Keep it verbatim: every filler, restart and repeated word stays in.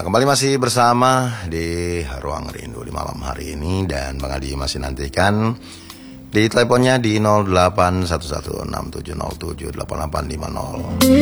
kembali masih bersama di Ruang Rindu di malam hari ini, dan Bang Adi masih nantikan di teleponnya di nol delapan satu satu enam tujuh nol tujuh delapan delapan lima nol.